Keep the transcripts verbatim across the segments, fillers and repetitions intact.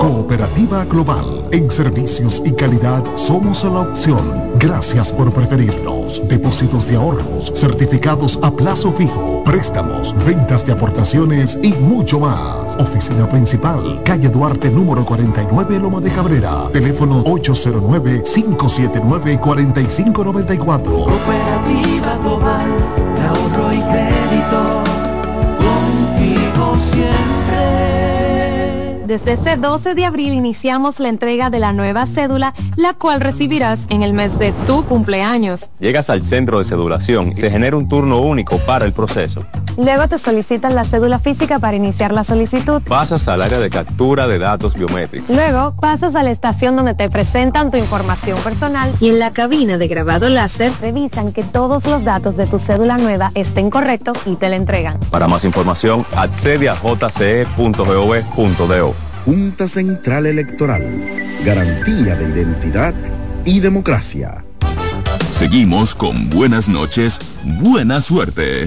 Cooperativa Global, en servicios y calidad somos la opción. Gracias por preferirnos. Depósitos de ahorros, certificados a plazo fijo, préstamos, ventas de aportaciones y mucho más. Oficina principal, calle Duarte número cuarenta y nueve, Loma de Cabrera. Teléfono ocho cero nueve, cinco siete nueve, cuatro cinco nueve cuatro. Cooperativa Global, de ahorro y crédito, contigo siempre. Desde este doce de abril iniciamos la entrega de la nueva cédula, la cual recibirás en el mes de tu cumpleaños. Llegas al centro de cedulación y se genera un turno único para el proceso. Luego te solicitan la cédula física para iniciar la solicitud. Pasas al área de captura de datos biométricos. Luego pasas a la estación donde te presentan tu información personal y en la cabina de grabado láser revisan que todos los datos de tu cédula nueva estén correctos y te la entregan. Para más información, accede a j c e punto gov punto do. Junta Central Electoral, garantía de identidad y democracia. Seguimos con Buenas noches, buena suerte.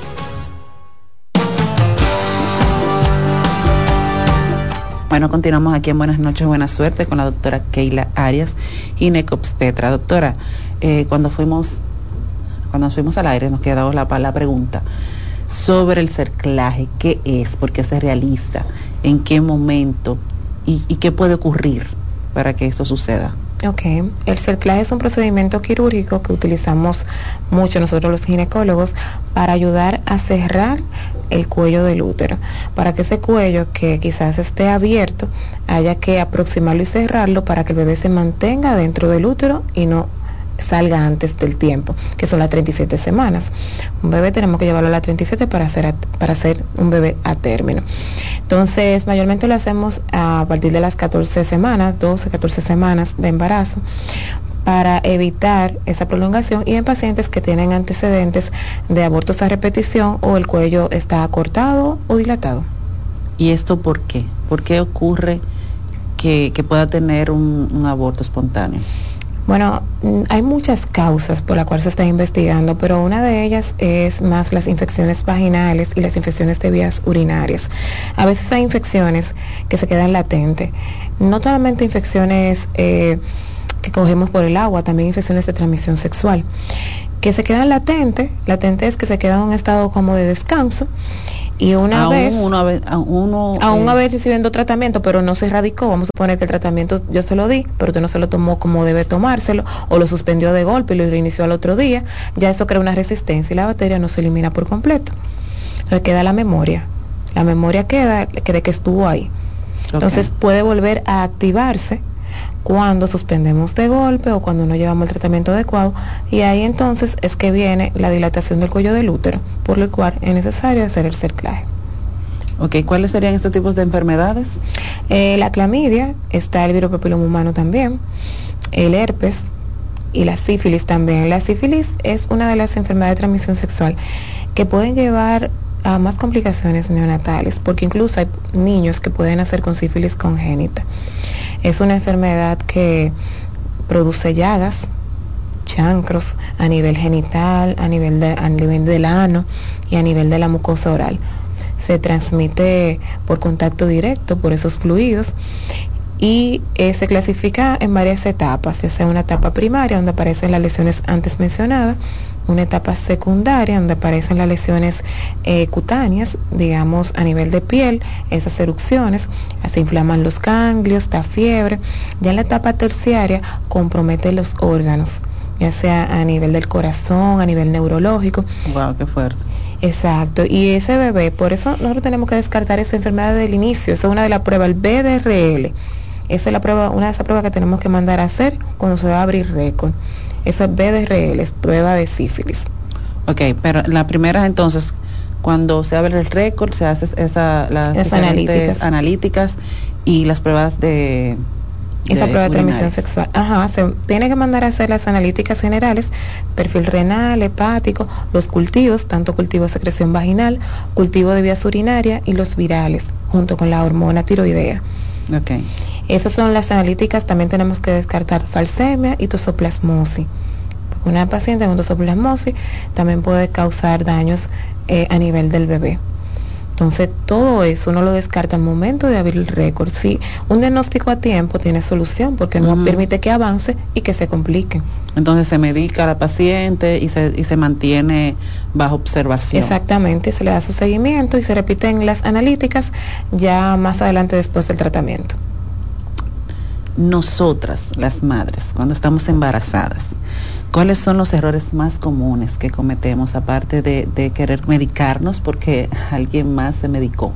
Bueno, continuamos aquí en Buenas noches, buena suerte con la doctora Keila Arias, ginecobstetra. Doctora, eh, cuando fuimos cuando fuimos al aire nos quedó la, la pregunta sobre el cerclaje, ¿qué es? ¿Por qué se realiza? ¿En qué momento? ¿Y, y qué puede ocurrir para que esto suceda? Ok, el cerclaje es un procedimiento quirúrgico que utilizamos mucho nosotros los ginecólogos para ayudar a cerrar el cuello del útero, para que ese cuello que quizás esté abierto haya que aproximarlo y cerrarlo para que el bebé se mantenga dentro del útero y no salga antes del tiempo, que son las treinta y siete semanas. Un bebé tenemos que llevarlo a las treinta y siete para hacer, a, para hacer un bebé a término. Entonces, mayormente lo hacemos a partir de las catorce semanas, doce, catorce semanas de embarazo, para evitar esa prolongación y en pacientes que tienen antecedentes de abortos a repetición o el cuello está acortado o dilatado. ¿Y esto por qué? ¿Por qué ocurre que, que pueda tener un, un aborto espontáneo? Bueno, hay muchas causas por las cuales se está investigando, pero una de ellas es más las infecciones vaginales y las infecciones de vías urinarias. A veces hay infecciones que se quedan latentes, no solamente infecciones eh, que cogemos por el agua, también infecciones de transmisión sexual, que se quedan latentes. Latente es que se queda en un estado como de descanso. Y una aún vez, uno, uno, aún eh, haber recibiendo tratamiento, pero no se erradicó, vamos a suponer que el tratamiento yo se lo di, pero usted no se lo tomó como debe tomárselo, o lo suspendió de golpe y lo reinició al otro día, ya eso crea una resistencia y la bacteria no se elimina por completo. Entonces queda la memoria, la memoria queda que de que estuvo ahí. Okay. Entonces puede volver a activarse cuando suspendemos de golpe o cuando no llevamos el tratamiento adecuado, y ahí entonces es que viene la dilatación del cuello del útero, por lo cual es necesario hacer el cerclaje. Ok, ¿cuáles serían estos tipos de enfermedades? Eh, la clamidia, está el virus papiloma humano también, el herpes y la sífilis también. La sífilis es una de las enfermedades de transmisión sexual que pueden llevar a más complicaciones neonatales, porque incluso hay niños que pueden nacer con sífilis congénita. Es una enfermedad que produce llagas, chancros a nivel genital, a nivel, de, a nivel del ano y a nivel de la mucosa oral. Se transmite por contacto directo, por esos fluidos, y eh, se clasifica en varias etapas, ya sea una etapa primaria donde aparecen las lesiones antes mencionadas, una etapa secundaria donde aparecen las lesiones eh, cutáneas, digamos a nivel de piel, esas erupciones, se inflaman los ganglios, da fiebre. Ya en la etapa terciaria compromete los órganos, ya sea a nivel del corazón, a nivel neurológico. Wow, qué fuerte. Exacto, y ese bebé, por eso nosotros tenemos que descartar esa enfermedad del inicio. Esa es una de las pruebas, el B D R L. Esa es la prueba, una de esas pruebas que tenemos que mandar a hacer cuando se va a abrir récord. Eso es B D R L, es prueba de sífilis. Ok, pero la primera entonces, cuando se abre el récord, se hace esa, las, las analíticas. analíticas y las pruebas de... Esa de prueba de transmisión urinarias. sexual. Ajá, se tiene que mandar a hacer las analíticas generales, perfil renal, hepático, los cultivos, tanto cultivo de secreción vaginal, cultivo de vías urinarias y los virales, junto con la hormona tiroidea. Okay. Esas son las analíticas. También tenemos que descartar falsemia y tosoplasmosis. Porque una paciente con tosoplasmosis también puede causar daños eh, a nivel del bebé. Entonces, todo eso uno lo descarta al momento de abrir el récord. Si un diagnóstico a tiempo tiene solución, porque no uh-huh. permite que avance y que se complique. Entonces se medica a la paciente y se, y se mantiene bajo observación. Exactamente, se le da su seguimiento y se repiten las analíticas ya más adelante después del tratamiento. Nosotras, las madres, cuando estamos embarazadas, ¿cuáles son los errores más comunes que cometemos, aparte de, de querer medicarnos porque alguien más se medicó?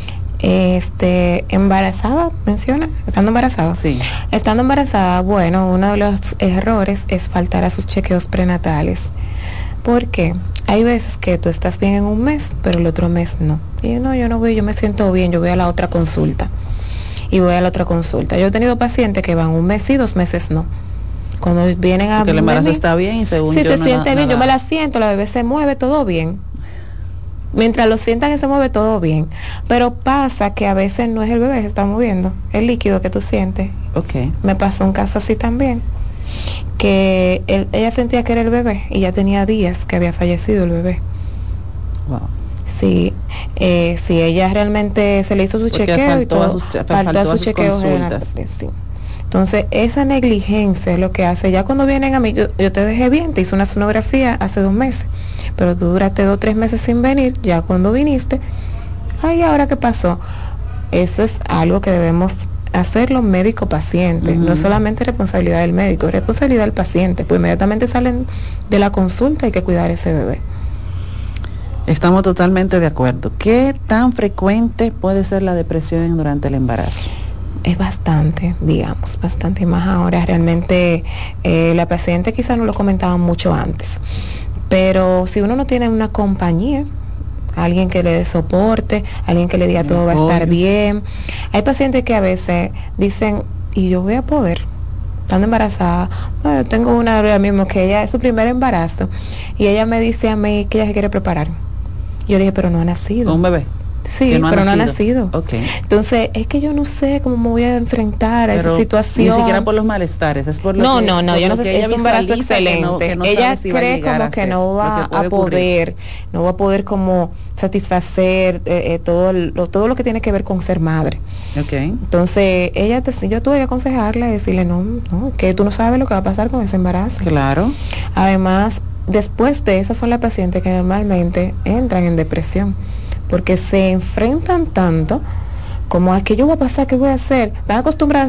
Este, embarazada, menciona, estando embarazada. Sí. Estando embarazada, bueno, uno de los errores es faltar a sus chequeos prenatales. Porque hay veces que tú estás bien en un mes, pero el otro mes no. Y no, yo no voy, yo me siento bien, yo voy a la otra consulta. Y voy a la otra consulta. Yo he tenido pacientes que van un mes y dos meses no. Cuando vienen a... Porque el embarazo venir, está bien y según sí, yo se no siente na, bien, nada. yo me la siento, la bebé se mueve, todo bien. Mientras lo sientan que se mueve, todo bien. Pero pasa que a veces no es el bebé que se está moviendo, el líquido que tú sientes. Okay. Me pasó un caso así también, que él, ella sentía que era el bebé y ya tenía días que había fallecido el bebé. Wow. Sí, eh, sí, ella realmente se le hizo su Porque chequeo faltó y todo, a sus, faltó faltó a a sus sus chequeos consultas. Sí. Entonces, esa negligencia es lo que hace. Ya cuando vienen a mí, yo, yo te dejé bien, te hice una sonografía hace dos meses, pero tú duraste dos o tres meses sin venir. Ya cuando viniste, ay, ¿ahora qué pasó? Eso es algo que debemos hacerlo médico-paciente. Uh-huh. No es solamente responsabilidad del médico, es responsabilidad del paciente. Pues inmediatamente salen de la consulta, hay que cuidar a ese bebé. Estamos totalmente de acuerdo. ¿Qué tan frecuente puede ser la depresión durante el embarazo? Es bastante, digamos, bastante más ahora. Realmente eh, la paciente quizás no lo comentaba mucho antes, pero si uno no tiene una compañía, alguien que le dé soporte, alguien que le diga todo va a estar bien. Hay pacientes que a veces dicen, y yo voy a poder, estando embarazada. Bueno, tengo una ahora mismo que ella es su primer embarazo y ella me dice a mí que ella se quiere preparar. Yo le dije, pero no ha nacido. ¿Un bebé? Sí, no pero no ha nacido. Okay. Entonces, es que yo no sé cómo me voy a enfrentar a pero esa situación. Ni siquiera por los malestares, es por lo no, que... No, no, no, yo no sé, es un embarazo excelente. Que no, que no ella si cree como que no va a, a poder, no va a poder como satisfacer eh, eh, todo, lo, todo lo que tiene que ver con ser madre. Okay. Entonces, ella, te, yo tuve que aconsejarla y decirle, no, no, que tú no sabes lo que va a pasar con ese embarazo. Claro. Además, después de esas son las pacientes que normalmente entran en depresión, porque se enfrentan tanto como a qué yo voy a pasar, qué voy a hacer. Están acostumbradas